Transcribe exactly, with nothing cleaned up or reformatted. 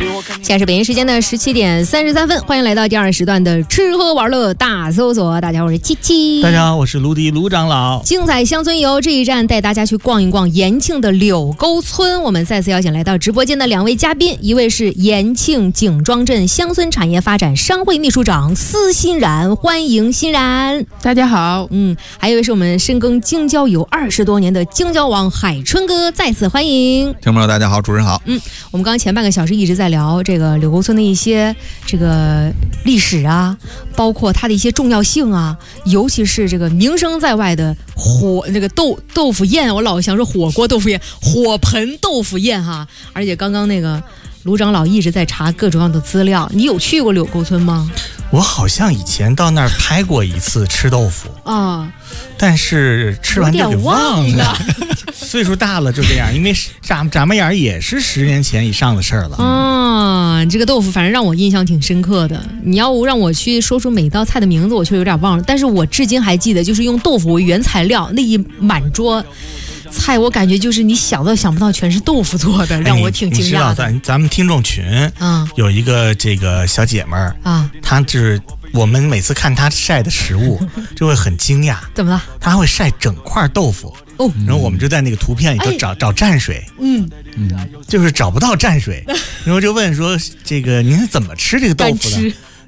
现在是北京时间的十七点三十三分，欢迎来到第二时段的吃喝玩乐大搜索。大家好，我是七七。 大家好，我是卢迪卢长老。 精彩乡村游这一站带大家去逛一逛延庆的柳沟村。我们再次邀请来到直播间的两位嘉宾，一位是延庆景庄镇乡村产业发展商会秘书长司欣然，欢迎欣然。 大家好。 嗯，还有一位是我们深耕京郊有二十多年的京郊王海春哥，再次欢迎。 听众朋友大家好，主持人好。 嗯，我们刚刚前半个小时一直在聊这个柳沟村的一些这个历史啊，包括它的一些重要性啊，尤其是这个名声在外的火这个豆豆腐宴，我老想说火锅豆腐宴，火盆豆腐宴哈。而且刚刚那个卢长老一直在查各种各样的资料，你有去过柳沟村吗？ 我好像以前到那儿拍过一次吃豆腐啊， 但是吃完就给忘了。岁数大了就这样，因为眨眨巴眼也是十年前以上的事儿了。 啊，这个豆腐反正让我印象挺深刻的。你要让我去说出每道菜的名字，我却有点忘了。但是我至今还记得，就是用豆腐为原材料那一满桌菜，我感觉就是你想都想不到全是豆腐做的，让我挺惊讶的。你知道咱咱们听众群啊，有一个这个小姐们儿啊，她就是我们每次看她晒的食物就会很惊讶。 怎么了？ 她会晒整块豆腐哦，然后我们就在那个图片里头找、哎、找蘸水，嗯嗯，就是找不到蘸水，然后就问说这个您是怎么吃这个豆腐的？